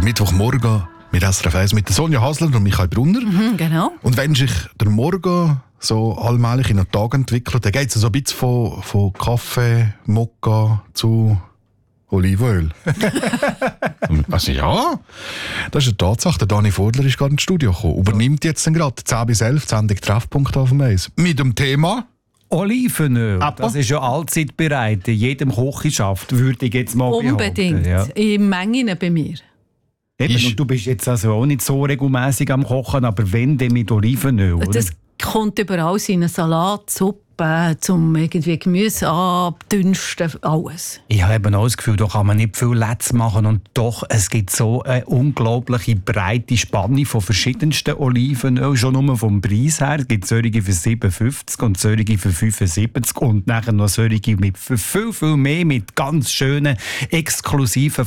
Der Mittwochmorgen mit SRF 1 mit Sonja Hasler und Michael Brunner. Genau. Und wenn sich der Morgen so allmählich in einen Tag entwickelt, dann geht es so ein bisschen von Kaffee, Mokka zu Olivenöl. Also ja, das ist eine Tatsache. Der Dani Vordler ist gerade ins Studio gekommen. Übernimmt jetzt dann gerade 10 bis 11 die Sendung Treffpunkt auf dem Eis. Mit dem Thema Olivenöl, Appa? das ist ja allzeit bereit. In jedem Kochenschaft würde ich jetzt mal Unbedingt. behaupten. Ja. In Mengen bei mir. Eben, und du bist jetzt also auch nicht so regelmäßig am Kochen, aber wenn, dann mit Olivenöl, oder? Das kommt überall in einen Salat, Suppe, zum irgendwie Gemüse abdünsten, alles. Ich habe eben auch das Gefühl, da kann man nicht viel Letz machen und doch, es gibt so eine unglaubliche breite Spanne von verschiedensten Olivenöl, schon nur vom Preis her. Es gibt solche für 57 und solche für 75 und nachher noch solche mit viel, viel mehr, mit ganz schönen, exklusiven